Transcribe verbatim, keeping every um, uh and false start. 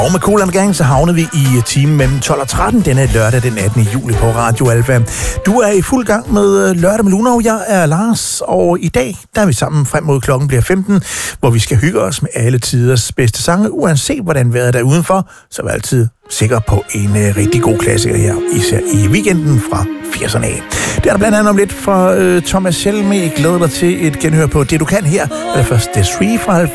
Og med Kool and Gang, så havner vi i timen mellem tolv og tretten denne lørdag den attende juli på Radio Alfa. Du er i fuld gang med Lørdag med Luno. Jeg er Lars, og i dag der er vi sammen frem mod klokken bliver femten, hvor vi skal hygge os med alle tiders bedste sange. Uanset hvordan vejret er udenfor, så er vi altid sikre på en uh, rigtig god klassiker her, især i weekenden fra firserne af. Det er der blandt andet om lidt fra uh, Thomas Helmig. Glæder dig til et genhør på Det Du Kan her. Eller først The Three fra